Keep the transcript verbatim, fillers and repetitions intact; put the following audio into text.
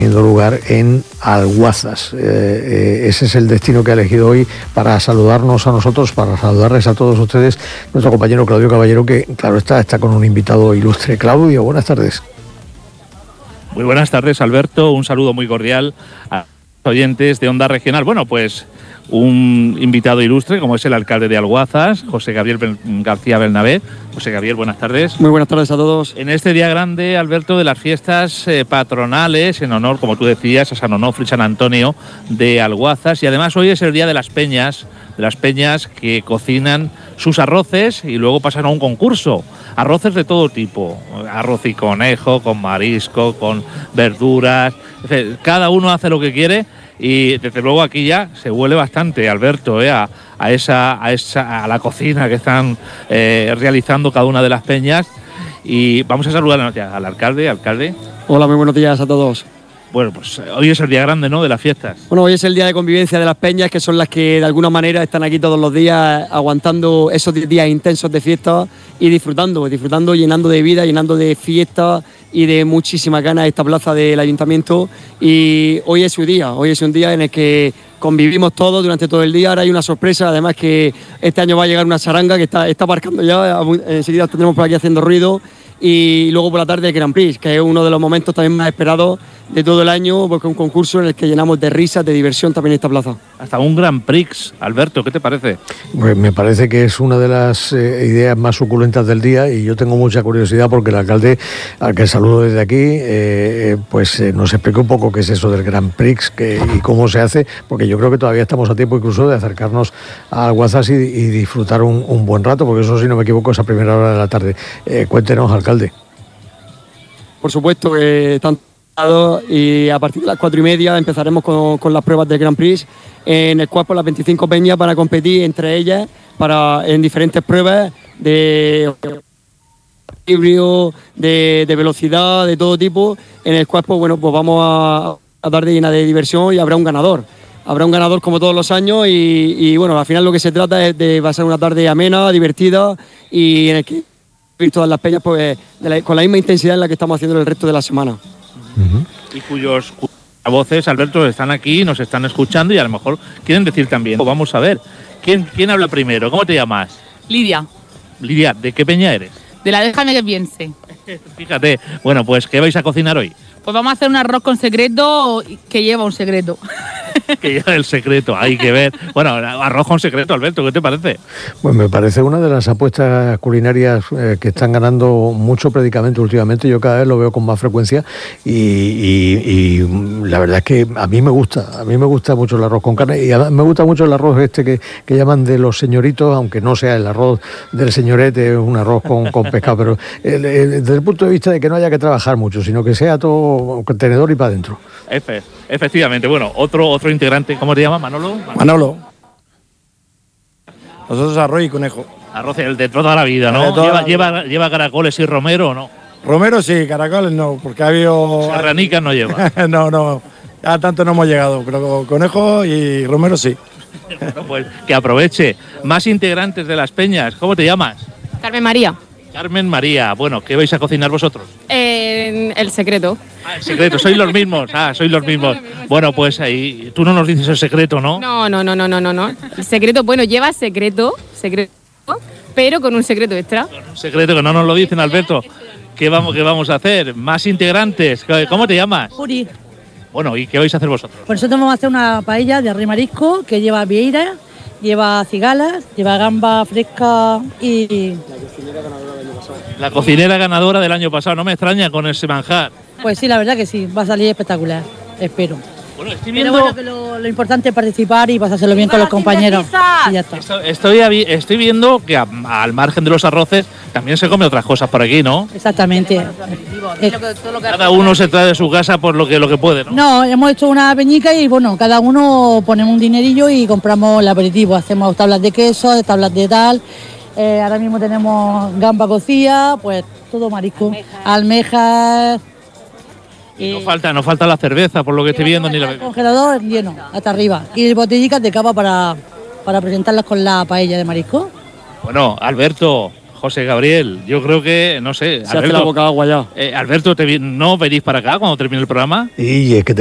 teniendo lugar en Alguazas. Eh, eh, ese es el destino que ha elegido hoy para saludarnos a nosotros, para saludarles a todos ustedes, nuestro compañero Claudio Caballero, que claro está, está con un invitado ilustre. Claudio, buenas tardes. Muy buenas tardes, Alberto. Un saludo muy cordial a los oyentes de Onda Regional. Bueno, pues un invitado ilustre, como es el alcalde de Alguazas, José Gabriel García Bernabé. José Gabriel, buenas tardes. Muy buenas tardes a todos. En este día grande, Alberto, de las fiestas eh, patronales, en honor, como tú decías, a San Onofre y San Antonio de Alguazas. Y además hoy es el día de las peñas, de las peñas que cocinan sus arroces y luego pasan a un concurso. Arroces de todo tipo, arroz y conejo, con marisco, con verduras. Cada uno hace lo que quiere. Y desde luego aquí ya se huele bastante, Alberto, eh, a, a, esa, a, esa, a la cocina que están eh, realizando cada una de las peñas. Y vamos a saludar al alcalde. Alcalde. Hola, muy buenos días a todos. Bueno, pues hoy es el día grande, ¿no?, de las fiestas. Bueno, hoy es el día de convivencia de las peñas, que son las que de alguna manera están aquí todos los días aguantando esos días intensos de fiestas y disfrutando, disfrutando, llenando de vida, llenando de fiestas y de muchísimas ganas esta plaza del ayuntamiento. Y hoy es su día, hoy es un día en el que convivimos todos durante todo el día. Ahora hay una sorpresa, además que este año va a llegar una charanga que está, está aparcando ya, enseguida tendremos por aquí haciendo ruido. Y luego por la tarde el Grand Prix, que es uno de los momentos también más esperados de todo el año, porque es un concurso en el que llenamos de risas, de diversión también esta plaza. Hasta un Grand Prix, Alberto, ¿qué te parece? Pues me parece que es una de las eh, ideas más suculentas del día, y yo tengo mucha curiosidad porque el alcalde, al que saludo desde aquí, eh, pues eh, nos explique un poco qué es eso del Grand Prix que, y cómo se hace, porque yo creo que todavía estamos a tiempo incluso de acercarnos a Alguazas y, y disfrutar un, un buen rato, porque eso, si no me equivoco, es a primera hora de la tarde. Eh, cuéntenos, alcalde. Por supuesto que están y a partir de las cuatro y media empezaremos con, con las pruebas del Grand Prix, en el cual por las veinticinco peñas van a competir entre ellas para, en diferentes pruebas de equilibrio, de, de velocidad, de todo tipo, en el cual pues, bueno, pues vamos a, a dar de llena de diversión y habrá un ganador. Habrá un ganador como todos los años y, y bueno, al final lo que se trata es de pasar una tarde amena, divertida y en el que todas las peñas pues, de la, con la misma intensidad en la que estamos haciendo el resto de la semana. Uh-huh. Y cuyos, cuyas voces, Alberto, están aquí, nos están escuchando y a lo mejor quieren decir también. Vamos a ver, ¿quién, quién habla primero? ¿Cómo te llamas? Lidia. Lidia, ¿de qué peña eres? De la Déjame que piense. Fíjate, bueno, pues ¿qué vais a cocinar hoy? Pues vamos a hacer un arroz con secreto que lleva un secreto. Que lleva el secreto, hay que ver. Bueno, arroz con secreto, Alberto, ¿qué te parece? Pues me parece una de las apuestas culinarias eh, que están ganando mucho predicamento últimamente. Yo cada vez lo veo con más frecuencia y, y, y la verdad es que a mí me gusta, a mí me gusta mucho el arroz con carne y además me gusta mucho el arroz este que, que llaman de los señoritos, aunque no sea el arroz del señorete, un arroz con, con pescado, pero el, el, desde el punto de vista de que no haya que trabajar mucho, sino que sea todo contenedor y para adentro. Efe, efectivamente, bueno, otro, otro integrante, ¿cómo te llamas, Manolo? Manolo. Nosotros arroz y conejo. Arroz el de toda la vida, ¿no? Toda ¿Lleva, la... lleva, ¿Lleva caracoles y romero o no? Romero sí, caracoles no, porque ha habido... Serranicas no lleva. no, no, ya tanto no hemos llegado, pero conejo y romero sí. Bueno, pues que aproveche. Más integrantes de las peñas, ¿cómo te llamas? Carmen María. Carmen María, bueno, ¿qué vais a cocinar vosotros? Eh, el secreto. Ah, el secreto, sois los mismos, ah, sois los mismos. Bueno, pues ahí, tú no nos dices el secreto, ¿no? No, no, no, no, no, no, no. El secreto, bueno, lleva secreto, secreto, pero con un secreto extra. Con un secreto que no nos lo dicen, Alberto. ¿Qué vamos, qué vamos a hacer? Más integrantes, ¿cómo te llamas? Juri. Bueno, ¿y qué vais a hacer vosotros? Por nosotros vamos a hacer una paella de arroz y marisco que lleva vieira, lleva cigalas, lleva gamba fresca y... La cocinera ganadora del año pasado, no me extraña con ese manjar. Pues sí, la verdad que sí, va a salir espectacular, espero. Bueno, estoy viendo... Pero bueno, que lo, lo importante es participar y pasárselo bien con los compañeros. Y ya está. Estoy, estoy, estoy viendo que a, al margen de los arroces también se come otras cosas por aquí, ¿no? Exactamente. Eh, cada uno se trae de su casa por lo que, lo que puede, ¿no? No, hemos hecho una peñica y bueno, cada uno ponemos un dinerillo y compramos el aperitivo. Hacemos tablas de queso, tablas de tal. Eh, ahora mismo tenemos gamba cocida, pues todo marisco, almejas. Y no falta, no falta la cerveza, por lo que estoy viendo, ni la el congelador lleno, hasta arriba. Y botellicas de cava para, para presentarlas con la paella de marisco. Bueno, Alberto, José Gabriel, yo creo que, no sé. Se hace la boca agua ya. Eh, Alberto, te vi- ¿no venís para acá cuando termine el programa? Y es que